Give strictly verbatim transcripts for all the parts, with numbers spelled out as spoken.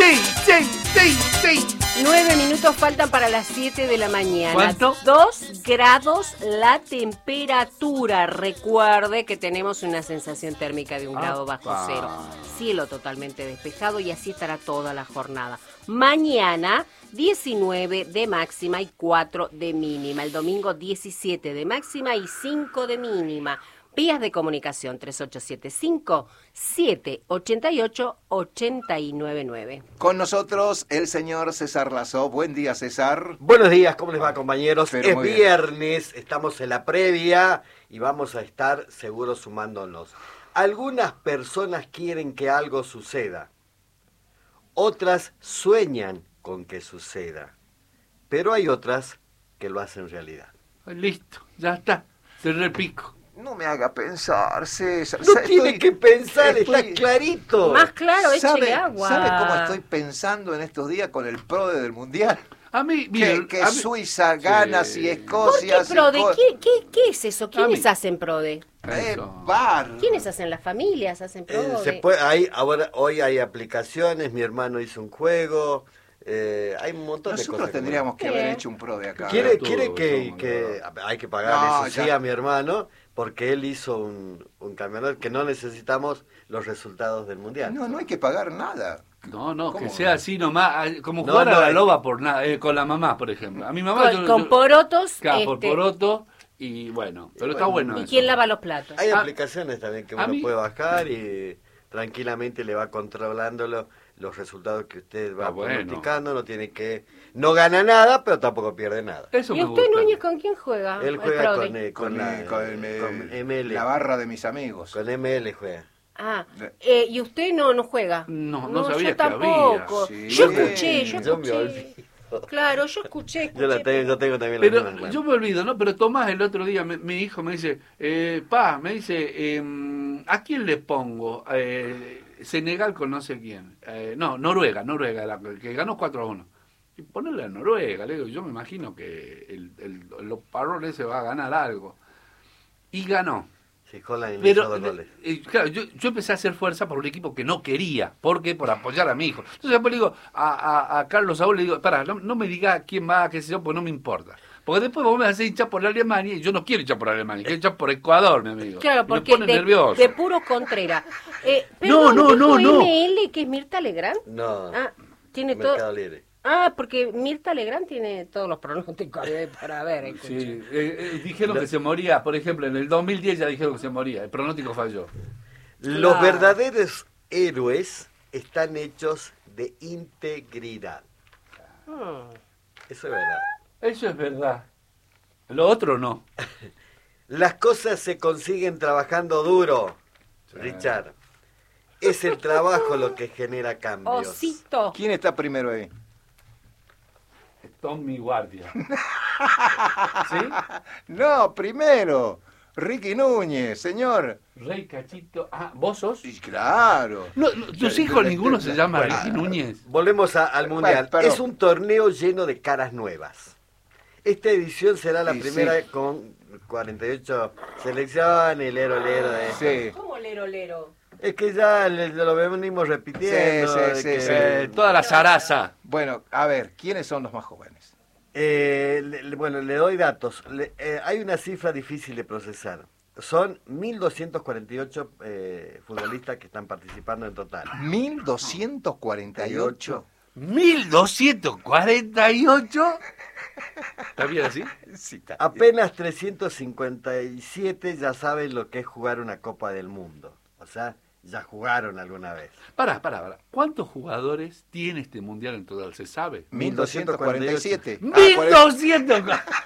sí, sí, sí, sí. Nueve minutos faltan para las siete de la mañana. ¿Cuánto? Dos grados la temperatura. Recuerde que tenemos una sensación térmica de un Ah, grado bajo pa. cero. Cielo totalmente despejado y así estará toda la jornada. Mañana diecinueve de máxima y cuatro de mínima. El domingo diecisiete de máxima y cinco de mínima. Vías de comunicación tres ocho siete cinco, siete ocho ocho, ocho nueve nueve. Con nosotros el señor César Lazó. Buen día, César. Buenos días, ¿cómo les va, compañeros? Pero es muy bien. viernes, estamos en la previa y vamos a estar seguros sumándonos. Algunas personas quieren que algo suceda, otras sueñan con que suceda, pero hay otras que lo hacen realidad. Listo, ya está. Se repico. No me haga pensar, César. No Sa- tiene estoy- que pensar, estoy- está clarito. Más claro, échele ¿Sabe, agua. ¿Sabe cómo estoy pensando en estos días con el PRODE del Mundial? A mí, Que, mire, que a mí- Suiza gana, Sí. si ¿Por qué Escocia... si PRODE? co- ¿Qué, qué, qué es eso? ¿Quiénes mí. hacen PRODE? Eh, Eso. bar. ¿Quiénes hacen? ¿Las familias hacen Eh, PRODE? se puede, hay, ahora, hoy hay aplicaciones, mi hermano hizo un juego, eh, hay un montón de Nosotros cosas. que tendríamos que Bien. haber hecho un PRODE acá. Quiere, todo, quiere que, todo, que hay que pagar No, eso sí ya. a mi hermano, porque él hizo un, un campeonato que no necesitamos los resultados del mundial. No, no hay que pagar nada. No, no, que ¿Cómo? sea así nomás, ah, como No, jugar no, a la hay- loba por nada, eh, con la mamá, por ejemplo. A mi mamá Con, yo- con yo- porotos. claro, por este, poroto y bueno, pero está bueno. ¿Y eso. quién lava los platos? Hay Ah, aplicaciones también que a uno mí- puede bajar y tranquilamente le va controlando lo- los resultados que usted va Ah, bueno. pronosticando, no tiene que, no gana nada, pero tampoco pierde nada. Eso ¿Y me usted, gusta. Núñez, con quién juega? Él El juega PRODE. con, eh, con, Con, la, eh, con el- eh, con M L, la barra de mis amigos. con M L juega. Ah, eh, ¿y usted no, no juega? No, no sabía yo que tampoco. había. Yo Sí. escuché, yo Yo me escuché. olvido. Claro, yo escuché, escuché. Yo la tengo, yo tengo también la Pero misma, claro. yo me olvido, ¿no? Pero Tomás el otro día, me- mi hijo me dice, eh, pa, me dice, em, ¿a quién le pongo? Eh, Senegal con no sé quién. Eh, no, Noruega, Noruega, la, que ganó cuatro a uno. Y ponerle a Noruega, le digo, yo me imagino que el, el, los paroles se va a ganar algo. Y ganó. Sí, Holland hizo Pero, dos goles. eh, claro, yo, yo empecé a hacer fuerza por un equipo que no quería. ¿Por qué? Por apoyar a mi hijo. Entonces después le digo a, a, a Carlos Saúl, le digo, para, no, no me diga quién va, qué sé yo, pues no me importa. Porque después vos me haces hinchar por la Alemania y yo no quiero hinchar por Alemania, quiero hinchar por Ecuador, mi amigo. Claro, Y porque me pone de, nervioso. de puro Contreras. Eh, No, perdón, no, no, ¿dijo no. M L, que es Mirta Legrand? No, Ah, tiene todo. Mercado Libre. Ah, porque Mirta Legrand tiene todos los pronósticos de- para ver. escucha. Sí, eh, eh, dijeron que se moría, por ejemplo, en el dos mil diez ya dijeron que se moría, el pronóstico falló. Los Claro. verdaderos héroes están hechos de integridad. Hmm. Eso es verdad. Eso es verdad. Lo otro no. Las cosas se consiguen trabajando duro, Richard. Es el trabajo lo que genera cambios. Osito. ¿Quién está primero ahí? Tommy Guardia. ¿Sí? No, primero. Ricky Núñez, señor. Rey Cachito. Ah, ¿vos sos? Y claro. No, no, tus Sí, hijos sí, ninguno sí, se llama bueno. Ricky Núñez. Volvemos a- al Mundial. Bueno, pero- Es un torneo lleno de caras nuevas. Esta edición será la Sí, primera sí. con cuarenta y ocho selecciones, lero, lero. De... Sí. ¿Cómo lero, lero? Es que ya le- lo venimos repitiendo. Sí, sí, de sí, que- sí. Eh, toda la zaraza. Bueno, a ver, ¿quiénes son los más jóvenes? Eh, le- le- bueno, le doy datos. Le- eh, hay una cifra difícil de procesar. Son mil doscientos cuarenta y ocho eh, futbolistas que están participando en total. mil doscientos cuarenta y ocho. mil doscientos cuarenta y ocho. ¿Está bien así? Sí, está. Apenas trescientos cincuenta y siete ya saben lo que es jugar una Copa del Mundo. O sea, ya jugaron alguna vez. Pará, pará, pará. ¿Cuántos jugadores tiene este mundial en total? ¿Se sabe? mil doscientos cuarenta y siete. Ah, ¡mil cuarenta- doscientos!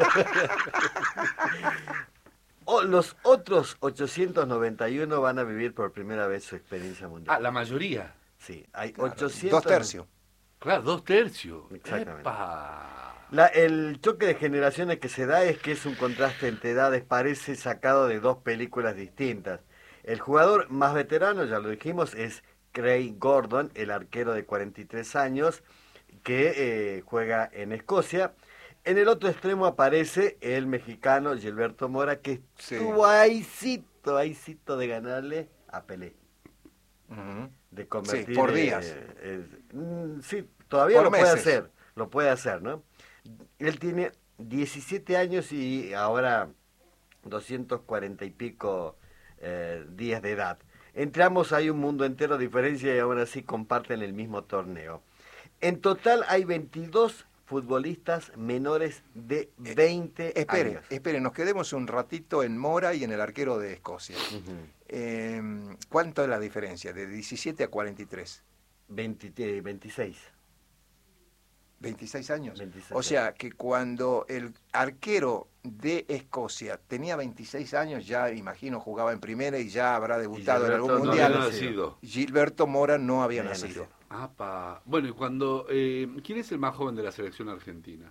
O, los otros ochocientos noventa y uno van a vivir por primera vez su experiencia mundial. Ah, la mayoría. Sí, hay Claro, ochocientos... Dos tercios. Claro, dos tercios. Exactamente. Epa. La- el choque de generaciones que se da es que es un contraste entre edades, parece sacado de dos películas distintas. El jugador más veterano, ya lo dijimos, es Craig Gordon, el arquero de cuarenta y tres años, que eh, juega en Escocia. En el otro extremo aparece el mexicano Gilberto Mora, que Sí. estuvo ahícito, ahícito de ganarle a Pelé. Ujú. de convertir... Sí, por días. Eh, eh, mm, sí, todavía Por lo puede meses. hacer, lo puede hacer, ¿no? Él tiene diecisiete años y ahora doscientos cuarenta y pico eh, días de edad. Entre ambos hay un mundo entero de diferencia y aún así comparten el mismo torneo. En total hay veintidós futbolistas menores de veinte Espere, años. espere, nos quedemos un ratito en Mora y en el arquero de Escocia. Ujú. Eh, ¿Cuánto es la diferencia? De diecisiete a cuarenta y tres. veinte, eh, veintiséis. veintiséis años. veintiséis O sea que cuando el arquero de Escocia tenía veintiséis años, ya imagino jugaba en primera y ya habrá debutado en Gilberto algún no No mundial. había nacido. nacido. Gilberto Mora no había No había nacido. nacido. Apa. Bueno, y cuando... Eh, ¿quién es el más joven de la selección argentina?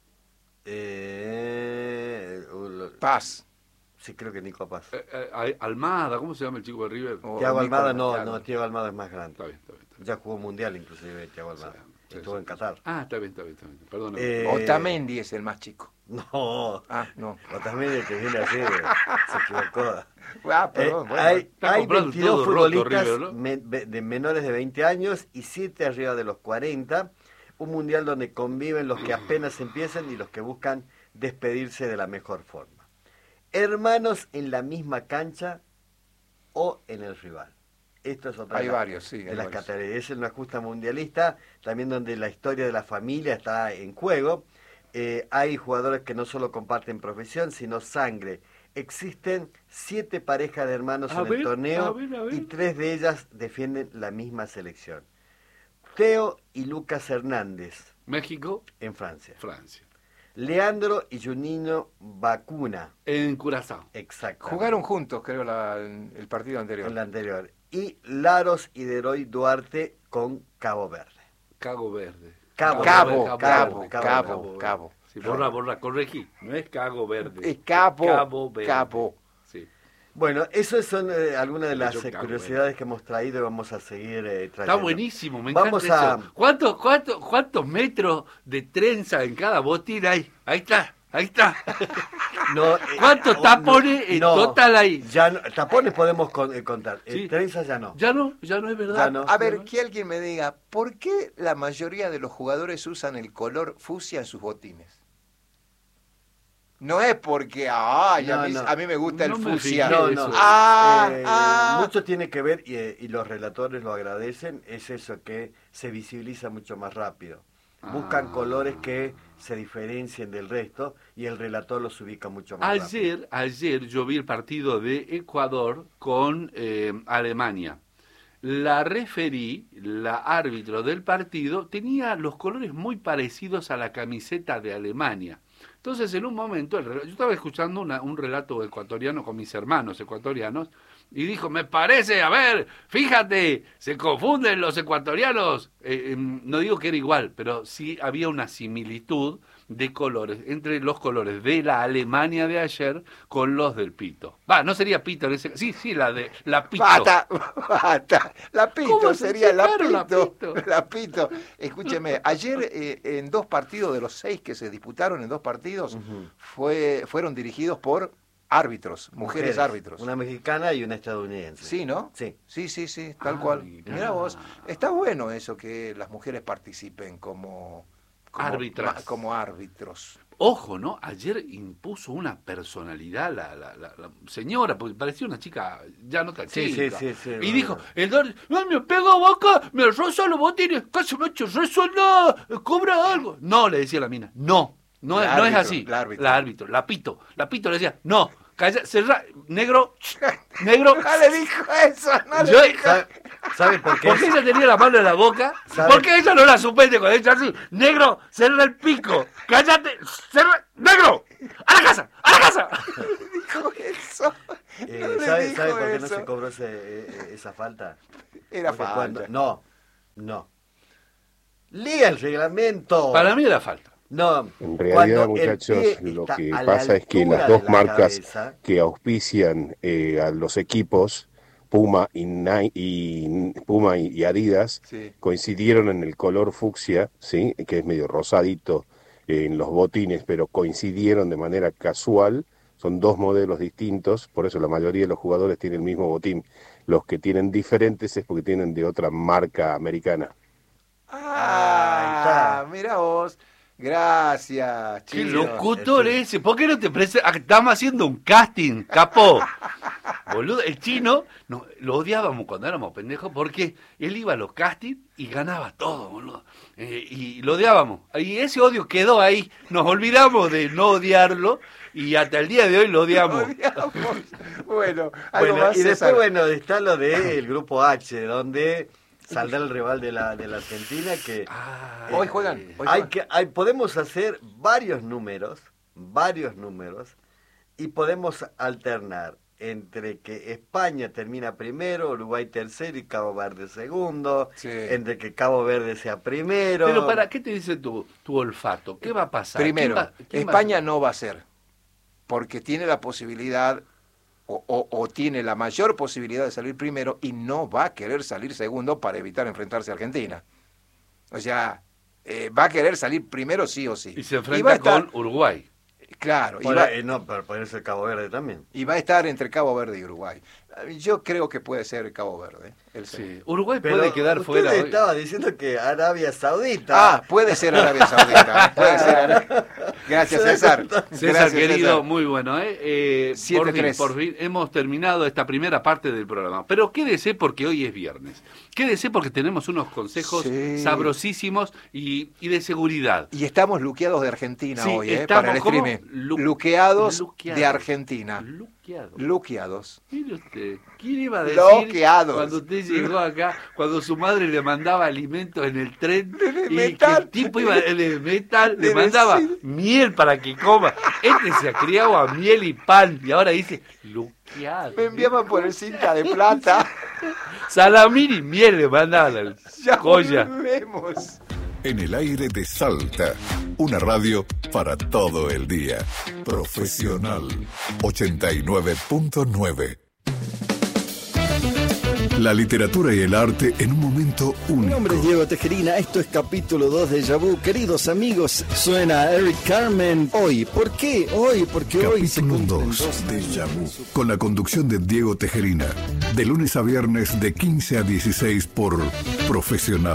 Eh, uh, lo- Paz. sí, creo que Nico Paz. Eh, eh, Almada, ¿cómo se llama el chico de River? O Tiago Nico Almada no, Thiago. no, Tiago Almada es más grande. Está bien, está bien. Está bien. Ya jugó mundial inclusive Tiago Almada. Sí, Estuvo sí, en sí. Qatar. Ah, está bien, está bien, está bien. Perdón. Eh, Otamendi es el más chico. No, Ah, no. o también el que viene así, de- se equivocó. Ah, Eh, perdón, bueno. hay está hay comprando veintidós todo roto, futbolistas River, ¿no? men- ve- de menores de veinte años y siete arriba de los cuarenta. Un mundial donde conviven los que apenas empiezan y los que buscan despedirse de la mejor forma. Hermanos en la misma cancha o en el rival. Esto es otra Hay de las- varios, sí, hay de las varios. categorías. Es una justa mundialista, también donde la historia de la familia está en juego. Eh, hay jugadores que no solo comparten profesión, sino sangre. Existen siete parejas de hermanos A en ver, el torneo a ver, a ver. y tres de ellas defienden la misma selección. Teo y Lucas Hernández México, en Francia. Francia. Leandro y Juninho Bacuna. En Curazao. Exacto. Jugaron juntos, creo, la- el partido anterior. en la anterior. Y Laros y Deroy Duarte con Cabo Verde. Cago Verde. Cabo, Cabo, Verde, Cabo, Verde, Cabo, Verde. Cabo. Sí, borra, borra, corregí. No es Cago Verde. Es Cabo, Cabo Verde. Cabo. Sí. Bueno, esas son eh, algunas de las Yo eh, Cabo curiosidades Verde. que hemos traído y vamos a seguir eh, trayendo. Está buenísimo, me Vamos encanta a- eso. ¿Cuántos, cuántos, ¿Cuántos metros de trenza en cada botín hay? Ahí está, ahí está. No, eh, ¿Cuántos oh, tapones en total hay? Ya no, tapones podemos con- eh, contar. Eh, Sí. trenzas ya no. Ya no, ya no es verdad. Ya no. A ver, que alguien me diga, ¿por qué la mayoría de los jugadores usan el color fucsia en sus botines? No es porque, ay, a, No, mí, no. a mí me gusta No el me fucsia. fijé. No, Eso. no. Ah, Eh, ah. Mucho tiene que ver, y, eh, y los relatores lo agradecen, es eso que se visibiliza mucho más rápido. Buscan Ah. colores que se diferencien del resto y el relator los ubica mucho más rápido. Ayer, ayer yo vi el partido de Ecuador con eh, Alemania. La referí, la árbitro del partido, tenía los colores muy parecidos a la camiseta de Alemania. Entonces, en un momento, el rela- yo estaba escuchando una- un relato ecuatoriano con mis hermanos ecuatorianos, y dijo, me parece, a ver, fíjate, se confunden los ecuatorianos. Eh, em, no digo que era igual, pero sí había una similitud de colores, entre los colores de la Alemania de ayer con los del Pito. Va, no sería Pito en ese... Sí, sí, la de la Pito. Bata, bata. La ¿Cómo Pito se sería la llamaron la Pito. Pito? La Pito. Escúcheme, ayer eh, en dos partidos de los seis que se disputaron en dos partidos, Ujú. fue, fueron dirigidos por árbitros, mujeres, árbitros. Una mexicana y una estadounidense. Sí, ¿no? Sí. Sí, sí, sí, tal Ah, cual. mira. Mira vos, está bueno eso que las mujeres participen como, como Árbitras. ma- como árbitros. Ojo, ¿no? Ayer impuso una personalidad la, la, la, la señora, porque parecía una chica ya no tan Sí, chica. sí, sí, sí, y bueno. dijo, el don, no, me pega boca, me roza los botines, casi me ha hecho rezo nada, cobra algo. No, le decía la mina, no, no, La es- no es árbitro, así. la árbitro. La árbitro, la pito, la pito le decía, no, calla, cerra, negro, negro. No le dijo eso, no Yo- le dijo. ¿Sabe, sabe por qué? ¿Por qué ella tenía la mano en la boca? ¿Sabe? ¿Por qué ella no la suspende cuando ella así? Negro, cerra el pico. Cállate, cerra. Negro, a la casa, a la casa. Dijo eso. Eh, No le ¿Sabe, dijo sabe por qué no eso. se cobró ese, eh, eh, esa falta? Era Porque falta. cuando- no, no. Lea el reglamento. Para mí era falta. No. En realidad, cuando el muchachos, pie lo está que a la pasa es que altura las de dos la marcas cabeza, que auspician eh, a los equipos, Puma y, Nike- y Puma y, y Adidas, Sí. coincidieron en el color fucsia, ¿sí? Que es medio rosadito eh, en los botines, pero coincidieron de manera casual son dos modelos distintos, por eso la mayoría de los jugadores tienen el mismo botín. Los que tienen diferentes es porque tienen de otra marca americana. Ah, mira vos. Gracias, Qué Chino. locutor ese. ¿Por qué no te presentas? Estamos haciendo un casting, capo. Boludo, el Chino, no, lo odiábamos cuando éramos pendejos porque él iba a los castings y ganaba todo, boludo. Eh, y lo odiábamos. Y ese odio quedó ahí. Nos olvidamos de no odiarlo y hasta el día de hoy lo odiamos. Lo odiamos. Bueno, algo Bueno, más, y después, César. bueno, está lo del grupo H, donde saldrá el rival de la, de la Argentina, que Ah, Hoy juegan. Hoy hay juegan. que hay, podemos hacer varios números, varios números, y podemos alternar entre que España termina primero, Uruguay tercero y Cabo Verde segundo, Sí. entre que Cabo Verde sea primero. Pero para, ¿qué te dice tu, tu olfato? ¿Qué va a pasar? Primero, ¿Quién va- quién va a- España no va a ser, porque tiene la posibilidad o, o- o tiene la mayor posibilidad de salir primero y no va a querer salir segundo para evitar enfrentarse a Argentina. O sea, eh, va a querer salir primero sí o sí. Y se va a enfrenta estar- con Uruguay. Claro, y Por va, ahí, no, pero puede ser Cabo Verde también. y va a estar entre Cabo Verde y Uruguay. Yo creo que puede ser Cabo Verde. el segundo. Sí. Uruguay Pero puede quedar usted fuera hoy. estaba diciendo que Arabia Saudita. Ah, puede ser Arabia Saudita. Puede ser Arabia- Gracias, César. César, Gracias, querido, César. muy bueno. ¿eh? Eh, siete por, fin, tres. por fin hemos terminado esta primera parte del programa. Pero quédese porque hoy es viernes. Quédese porque tenemos unos consejos Sí. sabrosísimos y, y de seguridad. Y estamos luqueados de Argentina Sí, hoy, ¿eh? estamos Para el como streaming. lu- luqueados, luqueados. de Argentina. Luqueado. Luqueados. Mire usted, ¿quién iba a decir Loqueados. cuando usted llegó acá, cuando su madre le mandaba alimentos en el tren De y metal. que el tipo iba de metal, le De mandaba decir. miel para que coma? Este se ha criado a miel y pan y ahora dice luqueado. Me enviaban por el cinta de plata. Salamín y miel le mandaban al Ya joya. volvemos. En el aire de Salta, una radio para todo el día. Profesional ochenta y nueve punto nueve. La literatura y el arte en un momento Mi nombre es único. Diego Tejerina, esto es capítulo dos de Déjà Vu. Queridos amigos, suena Eric Carmen hoy. ¿Por qué hoy? Porque hoy se Capítulo cumplen dos dos de años Déjà Vu, de su- con la conducción de Diego Tejerina, de lunes a viernes de quince a dieciséis por Profesional.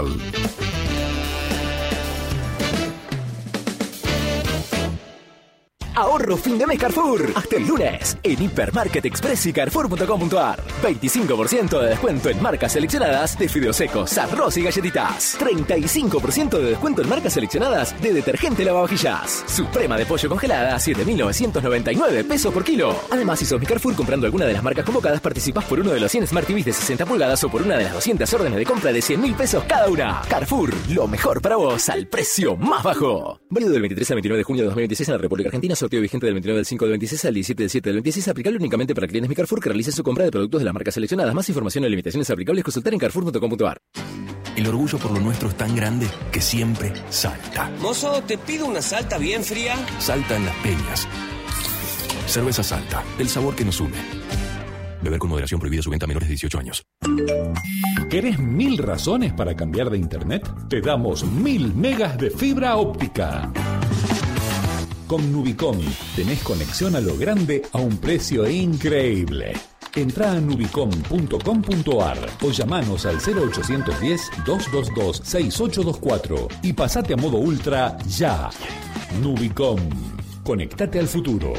Ahorro fin de mes Carrefour. Hasta el lunes. En Hipermarket Express y Carrefour punto com punto ar. veinticinco por ciento de descuento en marcas seleccionadas de fideos secos, arroz y galletitas. treinta y cinco por ciento de descuento en marcas seleccionadas de detergente lavavajillas. Suprema de pollo congelada a siete mil novecientos noventa y nueve pesos por kilo. Además, si sos mi Carrefour comprando alguna de las marcas convocadas, participás por uno de los cien Smart T Vs de sesenta pulgadas o por una de las doscientas órdenes de compra de cien mil pesos cada una. Carrefour, lo mejor para vos al precio más bajo. Válido del veintitrés al veintinueve de junio de dos mil veintiséis en la República Argentina. Sorteo vigente del veintinueve del cinco del veintiséis al diecisiete del siete del veintiséis. Aplicable únicamente para clientes Mi Carrefour que realicen su compra de productos de las marcas seleccionadas. Más información y limitaciones aplicables consultar en carrefour punto com punto ar. El orgullo por lo nuestro es tan grande que siempre salta. Mozo, te pido una salta bien fría. Salta en las peñas. Cerveza Salta, el sabor que nos une. Beber con moderación, prohibida su venta a menores de dieciocho años. ¿Querés mil razones para cambiar de internet? Te damos mil megas de fibra óptica. Con Nubicom tenés conexión a lo grande a un precio increíble. Entrá a nubicom punto com punto ar o llamanos al cero ochocientos diez, doscientos veintidós, sesenta y ocho veinticuatro y pasate a modo ultra ya. Nubicom. Conectate al futuro.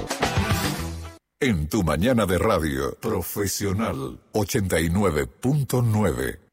En tu mañana de radio, Profesional ochenta y nueve punto nueve.